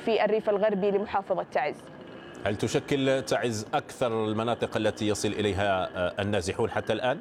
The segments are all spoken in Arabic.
في الريف الغربي لمحافظة تعز. هل تشكل تعز أكثر المناطق التي يصل إليها النازحون حتى الآن؟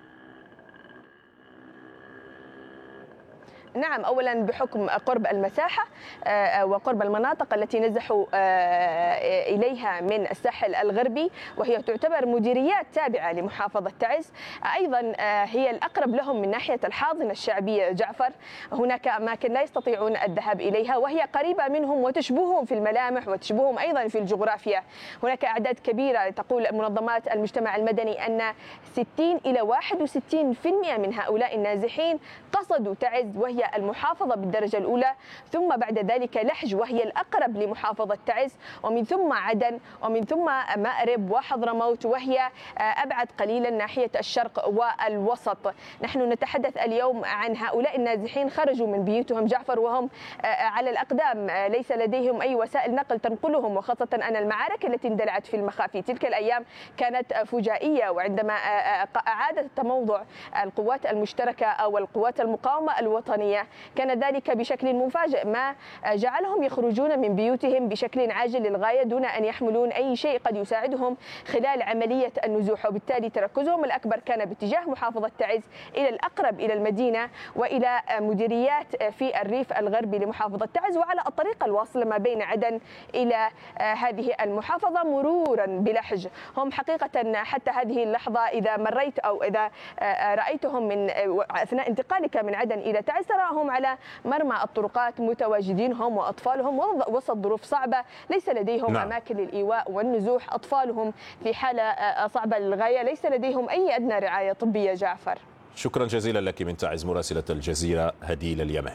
نعم، أولا بحكم قرب المساحة وقرب المناطق التي نزحوا إليها من الساحل الغربي، وهي تعتبر مديريات تابعة لمحافظة تعز، أيضا هي الأقرب لهم من ناحية الحاضنة الشعبية جعفر. هناك أماكن لا يستطيعون الذهاب إليها وهي قريبة منهم وتشبههم في الملامح وتشبههم أيضا في الجغرافيا. هناك أعداد كبيرة تقول منظمات المجتمع المدني أن 60 إلى 61% من هؤلاء النازحين قصدوا تعز وهي المحافظة بالدرجة الأولى، ثم بعد ذلك لحج وهي الأقرب لمحافظة تعز، ومن ثم عدن، ومن ثم مأرب وحضرموت وهي أبعد قليلا ناحية الشرق والوسط. نحن نتحدث اليوم عن هؤلاء النازحين خرجوا من بيوتهم جعفر وهم على الأقدام، ليس لديهم أي وسائل نقل تنقلهم، وخاصة أن المعارك التي اندلعت في المخافي تلك الأيام كانت فجائية. وعندما أعادت تموضع القوات المشتركة أو القوات المقاومة الوطنية كان ذلك بشكل مفاجئ، ما جعلهم يخرجون من بيوتهم بشكل عاجل للغاية دون أن يحملون أي شيء قد يساعدهم خلال عملية النزوح، وبالتالي تركزهم الأكبر كان باتجاه محافظة تعز إلى الأقرب إلى المدينة وإلى مديريات في الريف الغربي لمحافظة تعز، وعلى الطريق الواصلة ما بين عدن إلى هذه المحافظة مرورا بلحج. هم حقيقة حتى هذه اللحظة إذا مريت أو إذا رأيتهم من أثناء انتقالك من عدن إلى تعز تراهم على مرمى الطرقات متواجدين هم وأطفالهم وسط ظروف صعبة، ليس لديهم أماكن للإيواء والنزوح، أطفالهم في حالة صعبة للغاية، ليس لديهم أي أدنى رعاية طبية. جعفر، شكرا جزيلا لك من تعز مراسلة الجزيرة هديل اليماني.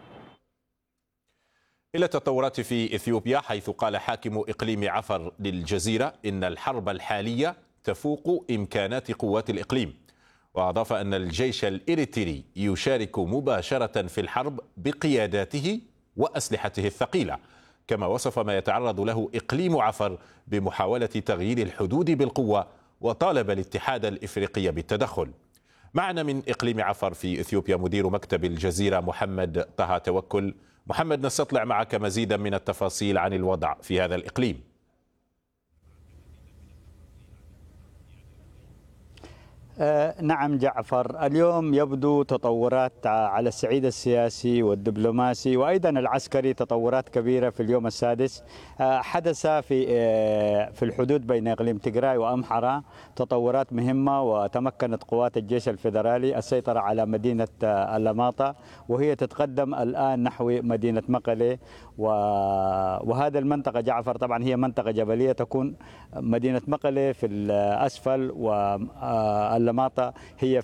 إلى التطورات في إثيوبيا، حيث قال حاكم إقليم عفر للجزيرة إن الحرب الحالية تفوق إمكانات قوات الإقليم، وأضاف أن الجيش الإريتري يشارك مباشرة في الحرب بقياداته وأسلحته الثقيلة، كما وصف ما يتعرض له إقليم عفر بمحاولة تغيير الحدود بالقوة، وطالب الاتحاد الإفريقي بالتدخل. معنا من إقليم عفر في إثيوبيا مدير مكتب الجزيرة محمد طه توكل. محمد، نستطلع معك مزيدا من التفاصيل عن الوضع في هذا الإقليم. نعم جعفر، اليوم يبدو تطورات على الصعيد السياسي والدبلوماسي وأيضا العسكري، تطورات كبيرة في اليوم السادس. حدث في الحدود بين إقليم تيغراي وأمحرة تطورات مهمة، وتمكنت قوات الجيش الفيدرالي السيطرة على مدينة اللماطة، وهي تتقدم الآن نحو مدينة مقلة. وهذا المنطقة جعفر طبعا هي منطقة جبلية، تكون مدينة مقلة في الأسفل واللماطة هي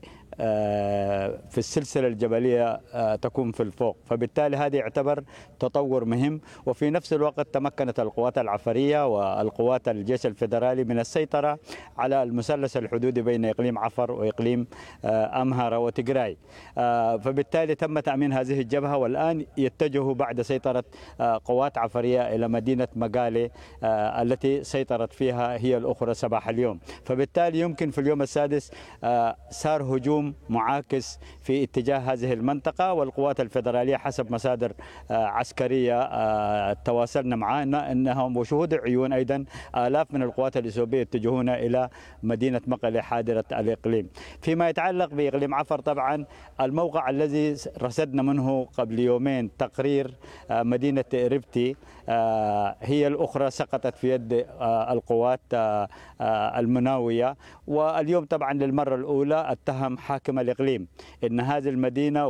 في السلسلة الجبلية تكون في الفوق، فبالتالي هذا يعتبر تطور مهم. وفي نفس الوقت تمكنت القوات العفرية والقوات الجيش الفيدرالي من السيطرة على المثلث الحدودي بين إقليم عفر وإقليم أمهرة وتيغراي، فبالتالي تم تأمين هذه الجبهة، والآن يتجهوا بعد سيطرة قوات عفرية إلى مدينة مقالة التي سيطرت فيها هي الأخرى صباح اليوم. فبالتالي يمكن في اليوم السادس صار هجوم معاكس في اتجاه هذه المنطقة، والقوات الفيدرالية حسب مصادر عسكرية تواصلنا معها أنهم وشهود عيون أيضا آلاف من القوات الإثيوبية يتجهون إلى مدينة مقلة حاضرة الإقليم. فيما يتعلق بإقليم عفر طبعا الموقع الذي رصدنا منه قبل يومين تقرير مدينة ربتي هي الأخرى سقطت في يد القوات المناوية، واليوم طبعا للمرة الأولى اتهم حاكم الإقليم أن هذه المدينة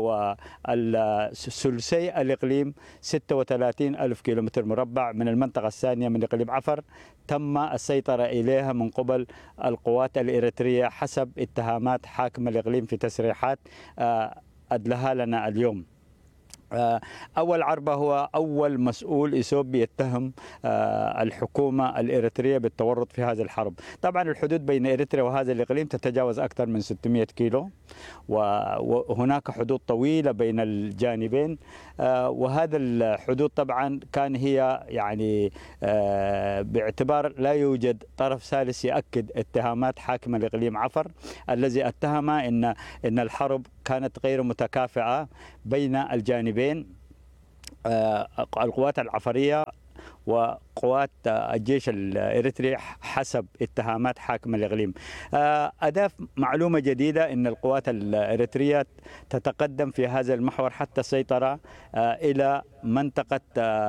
وثلثي الإقليم 36 ألف كيلومتر مربع من المنطقة الثانية من إقليم عفر تم السيطرة إليها من قبل القوات الإريترية حسب اتهامات حاكم الإقليم في تصريحات أدلها لنا اليوم. أول عربة هو أول مسؤول إثيوبي يتهم الحكومة الإريترية بالتورط في هذه الحرب. طبعا الحدود بين إريتريا وهذا الإقليم تتجاوز أكثر من 600 كيلو، وهناك حدود طويلة بين الجانبين، وهذا الحدود طبعا كان هي يعني باعتبار لا يوجد طرف ثالث يأكد اتهامات حاكم الإقليم عفر الذي اتهم أن الحرب كانت غير متكافئة بين الجانبين. القوات العفرية وقوات الجيش الإريتري حسب اتهامات حاكم الإقليم. أضاف معلومة جديدة أن القوات الإريترية تتقدم في هذا المحور حتى السيطرة إلى منطقة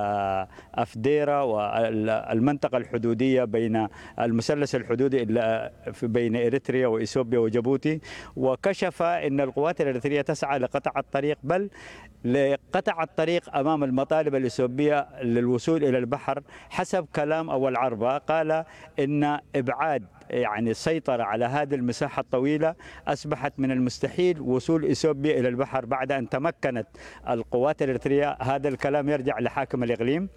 أفديرة والمنطقة الحدودية بين المثلث الحدودي بين إريتريا وإثيوبيا وجيبوتي. وكشف أن القوات الإريترية تسعى لقطع الطريق، بل لقطع الطريق أمام المطالب الإثيوبية للوصول إلى البحر. حسب كلام أول عربة قال إن إبعاد السيطرة على هذه المساحة الطويلة أصبحت من المستحيل وصول إثيوبيا إلى البحر بعد أن تمكنت القوات الإريترية. هذا الكلام يرجع لحاكم الإقليم.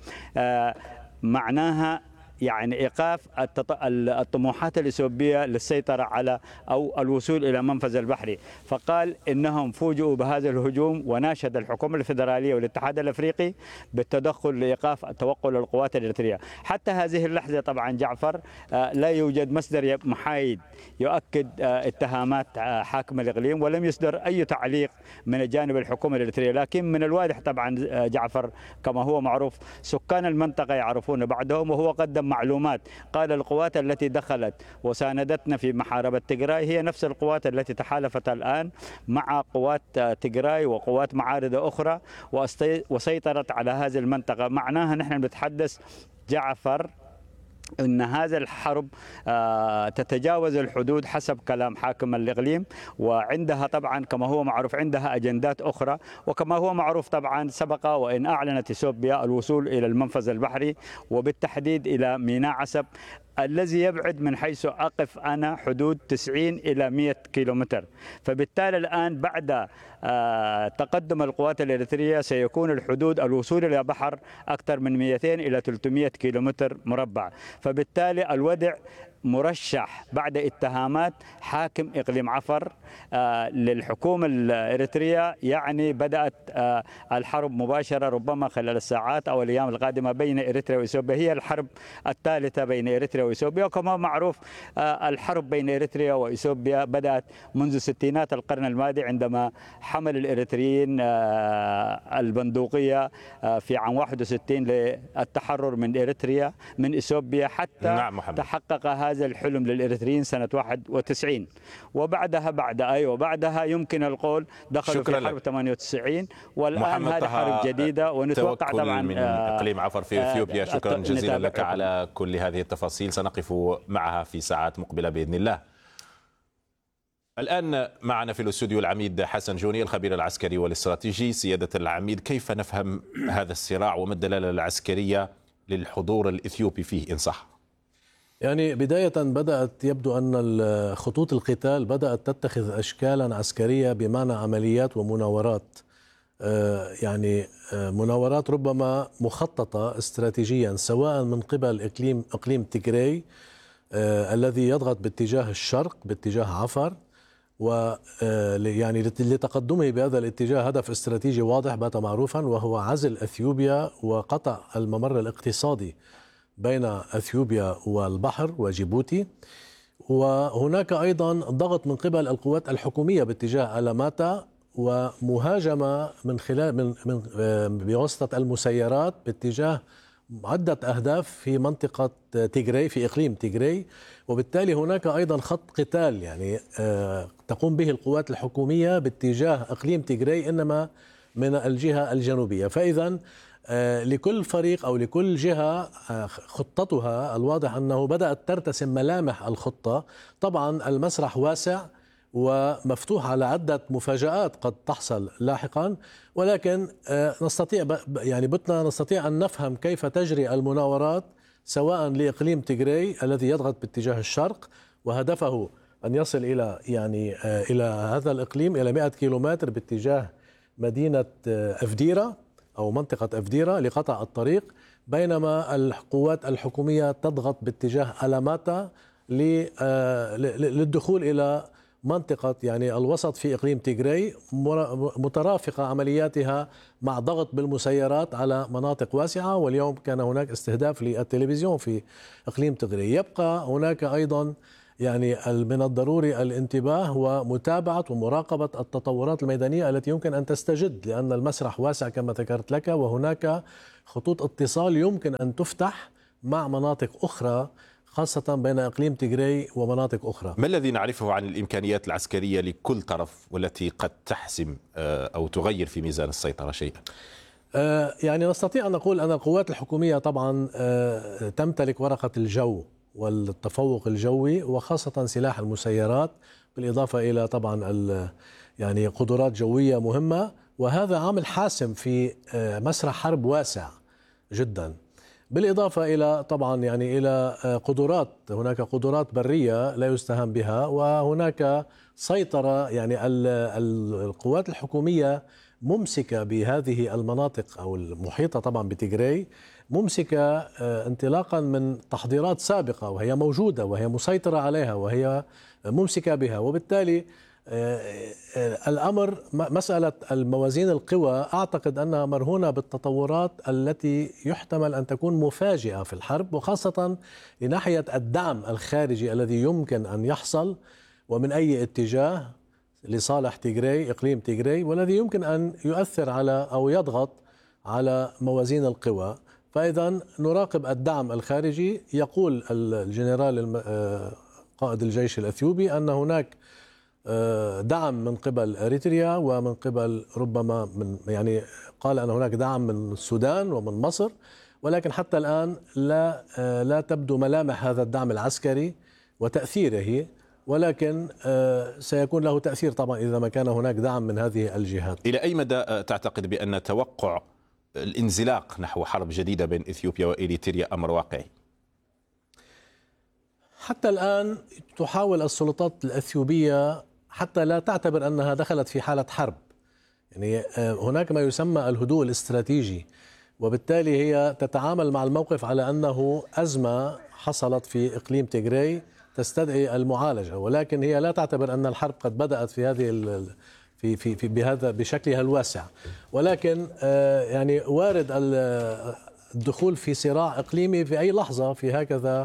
معناها إيقاف الطموحات الإثيوبية للسيطرة على أو الوصول إلى منفذ البحري. فقال إنهم فوجئوا بهذا الهجوم، وناشد الحكومة الفيدرالية والاتحاد الأفريقي بالتدخل لإيقاف توقل القوات الإريترية. حتى هذه اللحظة طبعا جعفر لا يوجد مصدر محايد يؤكد اتهامات حاكم الإقليم، ولم يصدر أي تعليق من جانب الحكومة الإريترية. لكن من الواضح طبعا جعفر كما هو معروف سكان المنطقة يعرفون بعدهم، وهو قدم معلومات. قال القوات التي دخلت وساندتنا في محاربة تيغراي هي نفس القوات التي تحالفت الآن مع قوات تيغراي وقوات معارضة أخرى وسيطرت على هذه المنطقة. معناها نحن نتحدث جعفر أن هذا الحرب تتجاوز الحدود حسب كلام حاكم الإقليم، وعندها طبعا كما هو معروف عندها أجندات أخرى. وكما هو معروف طبعا سبق وإن أعلنت إثيوبيا الوصول إلى المنفذ البحري وبالتحديد إلى ميناء عسب الذي يبعد من حيث أقف أنا حدود 90 إلى 100 كيلومتر. فبالتالي الآن بعد تقدم القوات الإريترية سيكون الحدود الوصول إلى بحر أكثر من 200 إلى 300 كيلومتر مربع. فبالتالي الوضع مرشح بعد اتهامات حاكم إقليم عفر للحكومة الإريترية. بدأت الحرب مباشرة ربما خلال الساعات أو الأيام القادمة بين إريتريا وإثيوبيا. هي الحرب الثالثة بين إريتريا وإثيوبيا. وكما معروف الحرب بين إريتريا وإثيوبيا بدأت منذ ستينات القرن الماضي عندما حمل الإريتريين البندقية في عام 61 للتحرر من إريتريا من إثيوبيا حتى تحقق هذا الحلم للإريتريين سنة 91. وبعدها يمكن القول دخلوا في حرب 98 والآن هذه حرب جديدة. ونتوقع طبعا من إقليم عفر في إثيوبيا. شكرا جزيلا لك على كل هذه التفاصيل، سنقف معها في ساعات مقبلة بإذن الله. الآن معنا في الاستوديو العميد حسن جوني الخبير العسكري والاستراتيجي. سيادة العميد، كيف نفهم هذا الصراع وما الدلالة العسكرية للحضور الإثيوبي فيه إن صح؟ بداية يبدو أن خطوط القتال بدأت تتخذ أشكالا عسكرية بمعنى عمليات ومناورات. مناورات ربما مخططة استراتيجيا سواء من قبل إقليم تيغراي الذي يضغط باتجاه الشرق باتجاه عفر، لتقدمه بهذا الاتجاه هدف استراتيجي واضح بات معروفا، وهو عزل أثيوبيا وقطع الممر الاقتصادي بين أثيوبيا والبحر وجيبوتي. وهناك أيضا ضغط من قبل القوات الحكومية باتجاه ألاماتا ومهاجمة بواسطة المسيرات باتجاه عدة أهداف في منطقة تيغراي في إقليم تيغراي. وبالتالي هناك أيضا خط قتال تقوم به القوات الحكومية باتجاه إقليم تيغراي إنما من الجهة الجنوبية. فإذا لكل فريق أو لكل جهة خطتها. الواضح أنه بدأت ترتسم ملامح الخطة. طبعا المسرح واسع ومفتوح على عدة مفاجآت قد تحصل لاحقا، ولكن نستطيع أن نفهم كيف تجري المناورات سواء لإقليم تيغراي الذي يضغط باتجاه الشرق وهدفه أن يصل إلى هذا الإقليم إلى 100 كيلومتر باتجاه مدينة أفديرة أو منطقة أفديرة لقطع الطريق، بينما القوات الحكومية تضغط باتجاه ألاماتا للدخول إلى منطقة الوسط في إقليم تيغراي، مترافقة عملياتها مع ضغط بالمسيرات على مناطق واسعة. واليوم كان هناك استهداف للتلفزيون في إقليم تيغراي. يبقى هناك أيضا يعني من الضروري الانتباه ومتابعة ومراقبة التطورات الميدانية التي يمكن أن تستجد، لأن المسرح واسع كما ذكرت لك، وهناك خطوط اتصال يمكن أن تفتح مع مناطق أخرى، خاصة بين إقليم تيغراي ومناطق أخرى. ما الذي نعرفه عن الإمكانيات العسكرية لكل طرف والتي قد تحسم أو تغير في ميزان السيطرة شيئا؟ يعني نستطيع أن نقول أن القوات الحكومية طبعا تمتلك ورقة الجو والتفوق الجوي، وخاصة سلاح المسيرات، بالإضافة إلى طبعا يعني قدرات جوية مهمة، وهذا عامل حاسم في مسرح حرب واسع جدا. بالإضافة إلى طبعا يعني إلى قدرات، هناك قدرات برية لا يستهان بها، وهناك سيطرة، يعني القوات الحكومية ممسكة بهذه المناطق أو المحيطة طبعا بتيغراي، ممسكة انطلاقا من تحضيرات سابقة وهي موجودة وهي مسيطرة عليها وهي ممسكة بها. وبالتالي الأمر مسألة الموازين القوى أعتقد أنها مرهونة بالتطورات التي يحتمل أن تكون مفاجئة في الحرب، وخاصة لناحية الدعم الخارجي الذي يمكن أن يحصل ومن أي اتجاه لصالح تيغراي، إقليم تيغراي، والذي يمكن أن يؤثر على أو يضغط على موازين القوى. فإذا نراقب الدعم الخارجي. يقول الجنرال قائد الجيش الأثيوبي أن هناك دعم من قبل أريتريا ومن قبل ربما يعني قال أن هناك دعم من السودان ومن مصر، ولكن حتى الآن لا تبدو ملامح هذا الدعم العسكري وتأثيره، ولكن سيكون له تأثير طبعا إذا ما كان هناك دعم من هذه الجهات. إلى أي مدى تعتقد بأن توقع الانزلاق نحو حرب جديدة بين إثيوبيا وإريتريا أمر واقعي؟ حتى الآن تحاول السلطات الأثيوبية حتى لا تعتبر أنها دخلت في حالة حرب، يعني هناك ما يسمى الهدوء الاستراتيجي، وبالتالي هي تتعامل مع الموقف على أنه أزمة حصلت في إقليم تيغراي تستدعي المعالجة، ولكن هي لا تعتبر أن الحرب قد بدأت في هذه في بهذا بشكلها الواسع. ولكن يعني وارد الدخول في صراع إقليمي في أي لحظة في هكذا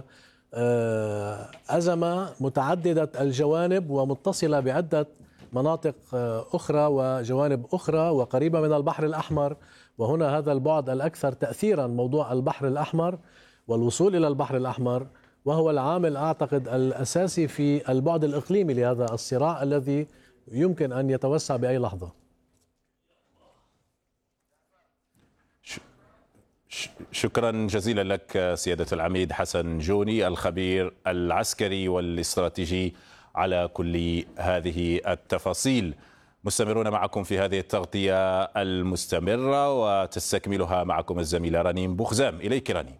أزمة متعددة الجوانب ومتصلة بعدة مناطق أخرى وجوانب أخرى وقريبة من البحر الأحمر. وهنا هذا البعد الأكثر تأثيرا، موضوع البحر الأحمر والوصول إلى البحر الأحمر، وهو العامل أعتقد الأساسي في البعد الإقليمي لهذا الصراع الذي يمكن أن يتوسع بأي لحظة. شكرا جزيلا لك سيادة العميد حسن جوني، الخبير العسكري والاستراتيجي، على كل هذه التفاصيل. مستمرون معكم في هذه التغطية المستمرة وتستكملها معكم الزميلة رنيم بوخزام. إليك رنيم.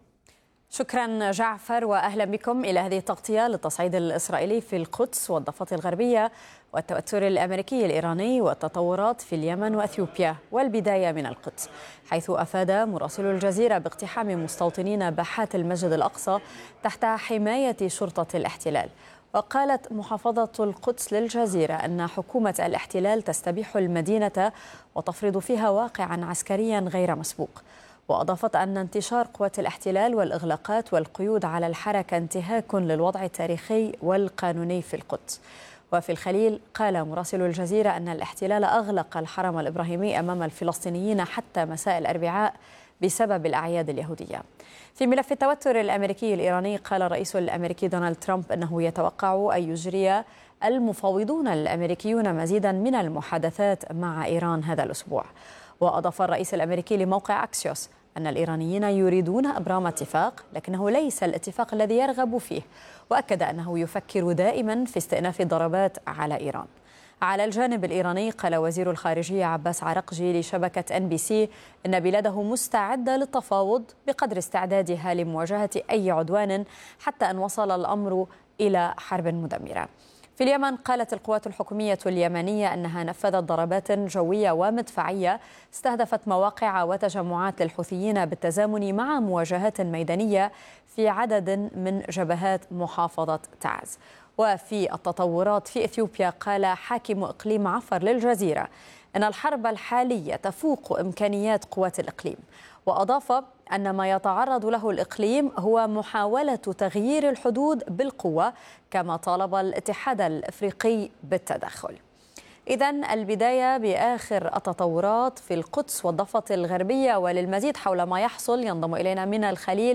شكرا جعفر، وأهلا بكم إلى هذه التغطية للتصعيد الإسرائيلي في القدس والضفة الغربية والتوتر الأمريكي الإيراني والتطورات في اليمن وأثيوبيا، والبداية من القدس، حيث أفاد مراسل الجزيرة باقتحام مستوطنين باحات المسجد الأقصى تحت حماية شرطة الاحتلال. وقالت محافظة القدس للجزيرة أن حكومة الاحتلال تستبيح المدينة وتفرض فيها واقعا عسكريا غير مسبوق. وأضافت أن انتشار قوات الاحتلال والإغلاقات والقيود على الحركة انتهاك للوضع التاريخي والقانوني في القدس. وفي الخليل قال مراسل الجزيرة أن الاحتلال أغلق الحرم الإبراهيمي أمام الفلسطينيين حتى مساء الأربعاء بسبب الأعياد اليهودية. في ملف التوتر الأمريكي الإيراني، قال الرئيس الأمريكي دونالد ترامب أنه يتوقع أن يجري المفاوضون الأمريكيون مزيدا من المحادثات مع إيران هذا الأسبوع. وأضاف الرئيس الأمريكي لموقع أكسيوس أن الإيرانيين يريدون إبرام اتفاق، لكنه ليس الاتفاق الذي يرغب فيه، وأكد أنه يفكر دائما في استئناف الضربات على إيران. على الجانب الإيراني، قال وزير الخارجية عباس عرقجي لشبكة NBC إن بلاده مستعدة للتفاوض بقدر استعدادها لمواجهة أي عدوان حتى أن وصل الأمر إلى حرب مدمرة. في اليمن، قالت القوات الحكومية اليمنية أنها نفذت ضربات جوية ومدفعية استهدفت مواقع وتجمعات للحوثيين بالتزامن مع مواجهات ميدانية في عدد من جبهات محافظة تعز. وفي التطورات في إثيوبيا، قال حاكم إقليم عفر للجزيرة أن الحرب الحالية تفوق إمكانيات قوات الإقليم. وأضاف أن ما يتعرض له الإقليم هو محاولة تغيير الحدود بالقوة، كما طالب الاتحاد الأفريقي بالتدخل. إذن البداية بآخر التطورات في القدس والضفة الغربية، وللمزيد حول ما يحصل ينضم إلينا من الخليل